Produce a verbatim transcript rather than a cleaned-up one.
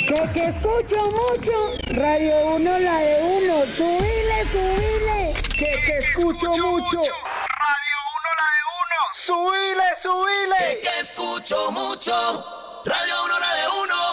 Que que escucho mucho, Radio Uno la de uno, subile, subile. Que que escucho mucho, Radio Uno la de uno, subile, subile. Que que escucho mucho, Radio Uno la de uno.